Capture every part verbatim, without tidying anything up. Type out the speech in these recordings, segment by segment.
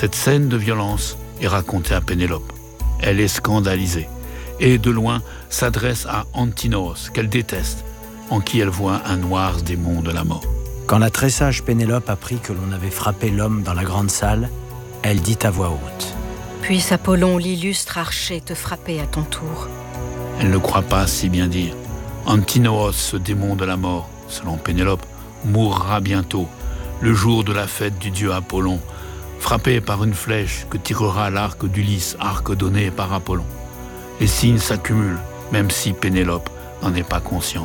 Cette scène de violence est racontée à Pénélope. Elle est scandalisée et, de loin, s'adresse à Antinoos, qu'elle déteste, en qui elle voit un noir démon de la mort. Quand la très sage Pénélope apprit que l'on avait frappé l'homme dans la grande salle, elle dit à voix haute : « Puisse Apollon, l'illustre archer, te frapper à ton tour. » Elle ne croit pas si bien dire. Antinoos, ce démon de la mort, selon Pénélope, mourra bientôt, le jour de la fête du dieu Apollon, frappé par une flèche que tirera l'arc d'Ulysse, arc donné par Apollon. Les signes s'accumulent, même si Pénélope n'en est pas consciente.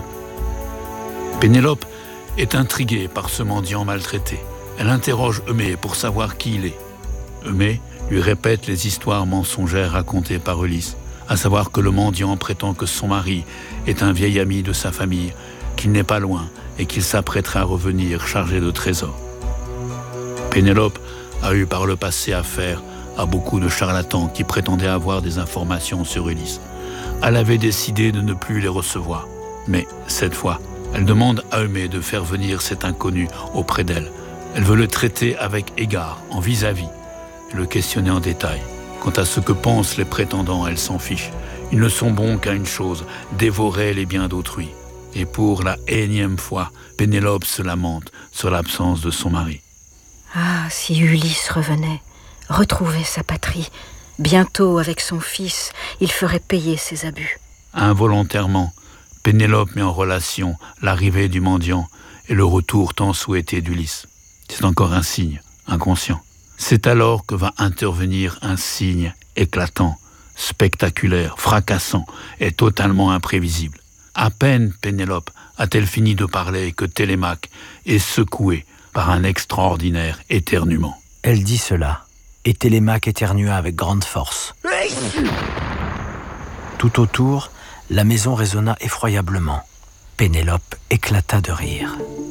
Pénélope est intriguée par ce mendiant maltraité. Elle interroge Eumée pour savoir qui il est. Eumée lui répète les histoires mensongères racontées par Ulysse, à savoir que le mendiant prétend que son mari est un vieil ami de sa famille, qu'il n'est pas loin et qu'il s'apprêterait à revenir chargé de trésors. Pénélope a eu par le passé affaire à beaucoup de charlatans qui prétendaient avoir des informations sur Ulysse. Elle avait décidé de ne plus les recevoir. Mais cette fois, elle demande à Eumée de faire venir cet inconnu auprès d'elle. Elle veut le traiter avec égard, en vis-à-vis, et le questionner en détail. Quant à ce que pensent les prétendants, elle s'en fiche. Ils ne sont bons qu'à une chose, dévorer les biens d'autrui. Et pour la énième fois, Pénélope se lamente sur l'absence de son mari. Ah, si Ulysse revenait, retrouvait sa patrie. Bientôt, avec son fils, il ferait payer ses abus. Involontairement, Pénélope met en relation l'arrivée du mendiant et le retour tant souhaité d'Ulysse. C'est encore un signe, inconscient. C'est alors que va intervenir un signe éclatant, spectaculaire, fracassant et totalement imprévisible. À peine Pénélope a-t-elle fini de parler que Télémaque est secoué par un extraordinaire éternuement. Elle dit cela, et Télémaque éternua avec grande force. Tout autour, la maison résonna effroyablement. Pénélope éclata de rire.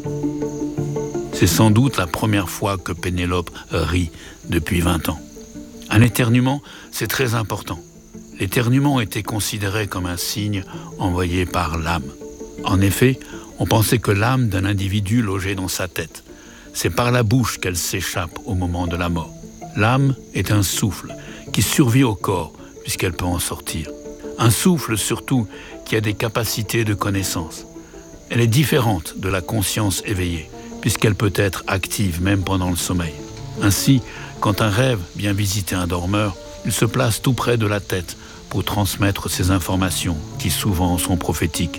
C'est sans doute la première fois que Pénélope rit depuis vingt ans. Un éternuement, c'est très important. L'éternuement était considéré comme un signe envoyé par l'âme. En effet, on pensait que l'âme d'un individu logeait dans sa tête. C'est par la bouche qu'elle s'échappe au moment de la mort. L'âme est un souffle qui survit au corps puisqu'elle peut en sortir. Un souffle surtout qui a des capacités de connaissance. Elle est différente de la conscience éveillée puisqu'elle peut être active même pendant le sommeil. Ainsi, quand un rêve vient visiter un dormeur, il se place tout près de la tête pour transmettre ces informations qui souvent sont prophétiques.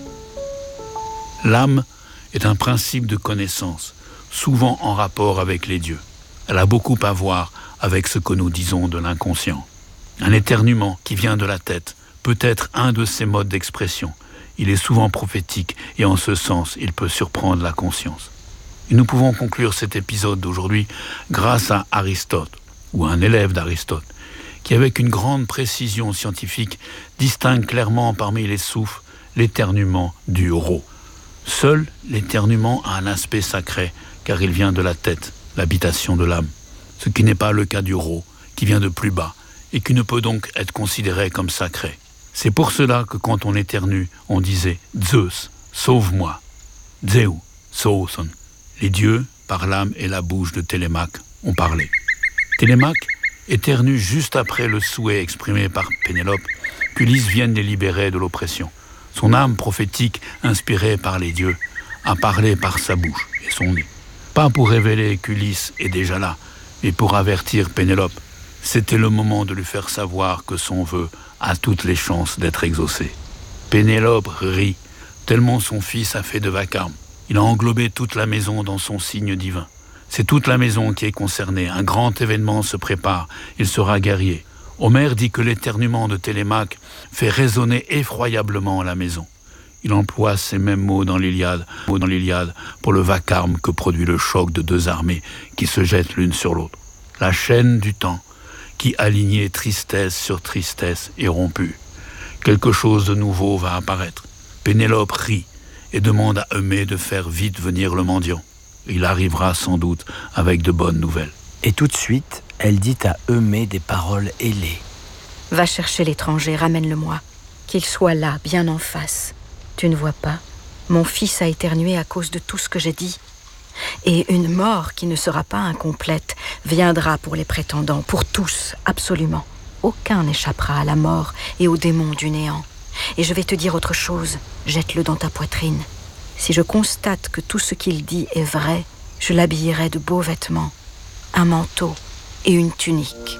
L'âme est un principe de connaissance, souvent en rapport avec les dieux. Elle a beaucoup à voir avec ce que nous disons de l'inconscient. Un éternuement qui vient de la tête peut être un de ces modes d'expression. Il est souvent prophétique et en ce sens, il peut surprendre la conscience. Et nous pouvons conclure cet épisode d'aujourd'hui grâce à Aristote, ou un élève d'Aristote, qui avec une grande précision scientifique distingue clairement parmi les souffles l'éternuement du rot. Seul l'éternuement a un aspect sacré, car il vient de la tête, l'habitation de l'âme, ce qui n'est pas le cas du rot, qui vient de plus bas, et qui ne peut donc être considéré comme sacré. C'est pour cela que quand on éternue, on disait « Zeus, sauve-moi »,« Zeu, sauson ». Les dieux, par l'âme et la bouche de Télémaque, ont parlé. Télémaque éternue juste après le souhait exprimé par Pénélope qu'Ulysse vienne les libérer de l'oppression. Son âme prophétique, inspirée par les dieux, a parlé par sa bouche et son nez. Pas pour révéler qu'Ulysse est déjà là, mais pour avertir Pénélope. C'était le moment de lui faire savoir que son vœu a toutes les chances d'être exaucé. Pénélope rit, tellement son fils a fait de vacarme. Il a englobé toute la maison dans son signe divin. C'est toute la maison qui est concernée. Un grand événement se prépare. Il sera guerrier. Homère dit que l'éternuement de Télémaque fait résonner effroyablement la maison. Il emploie ces mêmes mots dans l'Iliade, mots dans l'Iliade pour le vacarme que produit le choc de deux armées qui se jettent l'une sur l'autre. La chaîne du temps qui, alignée tristesse sur tristesse, est rompue. Quelque chose de nouveau va apparaître. Pénélope rit et demande à Eumée de faire vite venir le mendiant. Il arrivera sans doute avec de bonnes nouvelles. Et tout de suite, elle dit à Eumée des paroles ailées. « Va chercher l'étranger, ramène-le-moi. Qu'il soit là, bien en face. Tu ne vois pas, mon fils a éternué à cause de tout ce que j'ai dit. Et une mort qui ne sera pas incomplète viendra pour les prétendants, pour tous, absolument. Aucun n'échappera à la mort et aux démons du néant. Et je vais te dire autre chose, jette-le dans ta poitrine. Si je constate que tout ce qu'il dit est vrai, je l'habillerai de beaux vêtements, un manteau et une tunique.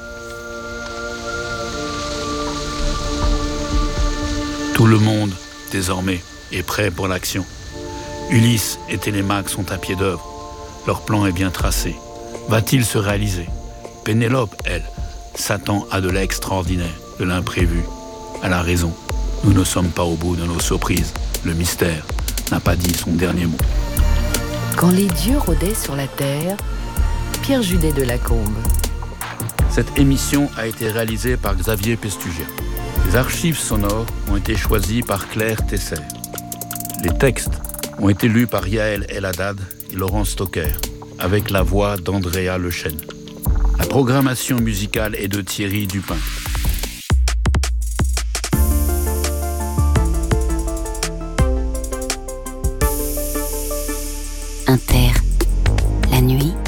Tout le monde, désormais, est prêt pour l'action. Ulysse et Télémaque sont à pied d'œuvre. Leur plan est bien tracé. Va-t-il se réaliser? Pénélope, elle, s'attend à de l'extraordinaire, de l'imprévu, à la raison. Nous ne sommes pas au bout de nos surprises. Le mystère n'a pas dit son dernier mot. Quand les dieux rôdaient sur la terre, Pierre Judet de Lacombe. Cette émission a été réalisée par Xavier Pestugia. Les archives sonores ont été choisies par Claire Tesser. Les textes ont été lus par Yael El-Haddad et Laurent Stocker, avec la voix d'Andrea Lechêne. La programmation musicale est de Thierry Dupin. Inter, la nuit,